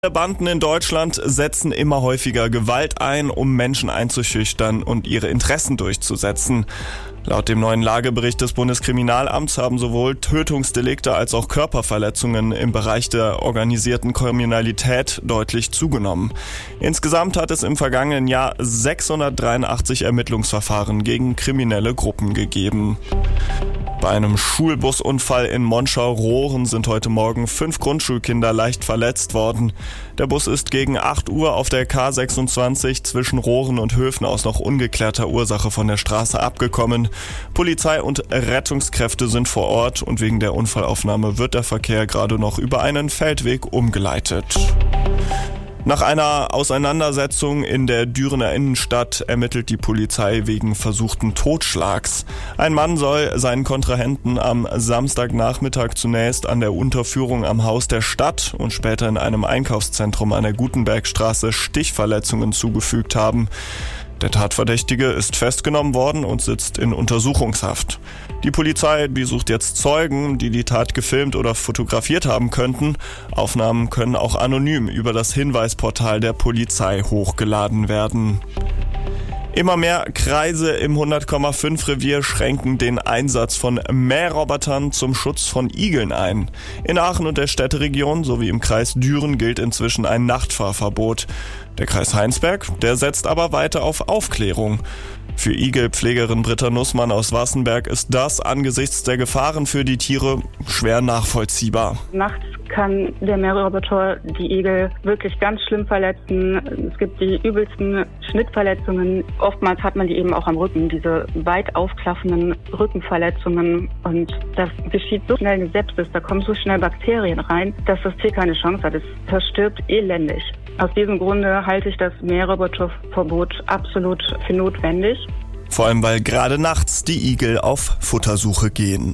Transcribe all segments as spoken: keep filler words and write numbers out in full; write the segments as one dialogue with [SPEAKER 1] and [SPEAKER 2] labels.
[SPEAKER 1] Banden in Deutschland setzen immer häufiger Gewalt ein, um Menschen einzuschüchtern und ihre Interessen durchzusetzen. Laut dem neuen Lagebericht des Bundeskriminalamts haben sowohl Tötungsdelikte als auch Körperverletzungen im Bereich der organisierten Kriminalität deutlich zugenommen. Insgesamt hat es im vergangenen Jahr sechshundertdreiundachtzig Ermittlungsverfahren gegen kriminelle Gruppen gegeben. Bei einem Schulbusunfall in Monschau-Rohren sind heute Morgen fünf Grundschulkinder leicht verletzt worden. Der Bus ist gegen acht Uhr auf der K sechsundzwanzig zwischen Rohren und Höfen aus noch ungeklärter Ursache von der Straße abgekommen. Polizei und Rettungskräfte sind vor Ort und wegen der Unfallaufnahme wird der Verkehr gerade noch über einen Feldweg umgeleitet. Nach einer Auseinandersetzung in der Dürener Innenstadt ermittelt die Polizei wegen versuchten Totschlags. Ein Mann soll seinen Kontrahenten am Samstagnachmittag zunächst an der Unterführung am Haus der Stadt und später in einem Einkaufszentrum an der Gutenbergstraße Stichverletzungen zugefügt haben. Der Tatverdächtige ist festgenommen worden und sitzt in Untersuchungshaft. Die Polizei, die sucht jetzt Zeugen, die die Tat gefilmt oder fotografiert haben könnten. Aufnahmen können auch anonym über das Hinweisportal der Polizei hochgeladen werden. Immer mehr Kreise im hundert Komma fünf Revier schränken den Einsatz von Mährrobotern zum Schutz von Igeln ein. In Aachen und der Städteregion sowie im Kreis Düren gilt inzwischen ein Nachtfahrverbot. Der Kreis Heinsberg, der setzt aber weiter auf Aufklärung. Für Igelpflegerin Britta Nussmann aus Wassenberg ist das angesichts der Gefahren für die Tiere schwer nachvollziehbar.
[SPEAKER 2] Nachts kann der Mähroboter die Igel wirklich ganz schlimm verletzen. Es gibt die übelsten Schnittverletzungen. Oftmals hat man die eben auch am Rücken, diese weit aufklaffenden Rückenverletzungen. Und das geschieht so schnell eine Sepsis, da kommen so schnell Bakterien rein, dass das Tier keine Chance hat. Es verstirbt elendig. Aus diesem Grunde halte ich das Mähroboterverbot absolut für notwendig.
[SPEAKER 1] Vor allem, weil gerade nachts die Igel auf Futtersuche gehen.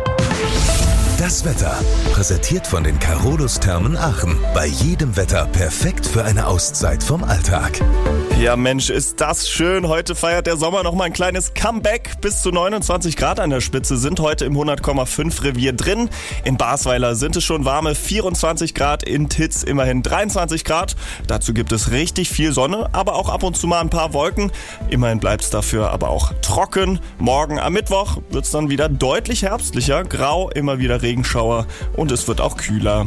[SPEAKER 3] Das Wetter, präsentiert von den Carolus-Thermen Aachen. Bei jedem Wetter perfekt für eine Auszeit vom Alltag.
[SPEAKER 1] Ja Mensch, ist das schön. Heute feiert der Sommer noch mal ein kleines Comeback. Bis zu neunundzwanzig Grad an der Spitze sind heute im hundert Komma fünf Revier drin. In Basweiler sind es schon warme vierundzwanzig Grad, in Titz immerhin dreiundzwanzig Grad. Dazu gibt es richtig viel Sonne, aber auch ab und zu mal ein paar Wolken. Immerhin bleibt es dafür aber auch trocken. Morgen am Mittwoch wird es dann wieder deutlich herbstlicher. Grau, immer wieder Regenschauer und es wird auch kühler.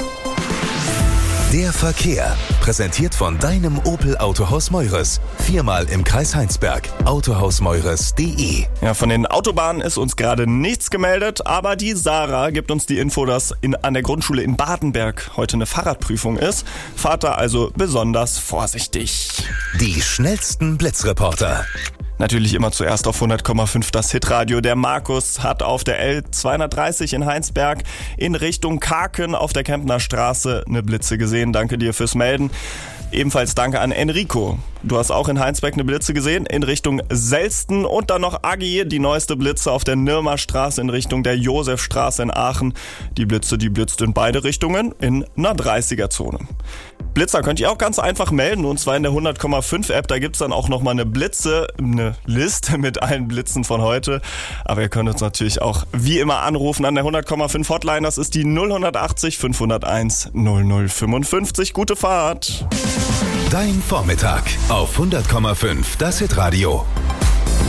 [SPEAKER 3] Der Verkehr, präsentiert von deinem Opel Autohaus Meures. Viermal im Kreis Heinsberg. autohaus meures punkt de.
[SPEAKER 1] Ja, von den Autobahnen ist uns gerade nichts gemeldet, aber die Sarah gibt uns die Info, dass in, an der Grundschule in Badenberg heute eine Fahrradprüfung ist. Fahrt da also besonders vorsichtig.
[SPEAKER 3] Die schnellsten Blitzreporter.
[SPEAKER 1] Natürlich immer zuerst auf hundert Komma fünf das Hitradio. Der Markus hat auf der L zweihundertdreißig in Heinsberg in Richtung Karken auf der Kempner Straße eine Blitze gesehen. Danke dir fürs Melden. Ebenfalls danke an Enrico. Du hast auch in Heinsberg eine Blitze gesehen in Richtung Selsten und dann noch Agi, die neueste Blitze auf der Nirmer Straße in Richtung der Josefstraße in Aachen. Die Blitze, die blitzt in beide Richtungen in einer dreißiger Zone. Blitzer könnt ihr auch ganz einfach melden und zwar in der hundert Komma fünf App. Da gibt's dann auch nochmal eine Blitze, eine Liste mit allen Blitzen von heute. Aber ihr könnt uns natürlich auch wie immer anrufen an der hundert Komma fünf Hotline. Das ist die null achtzig fünfhunderteins null null fünfundfünfzig. Gute Fahrt!
[SPEAKER 3] Dein Vormittag auf hundert Komma fünf das Hitradio.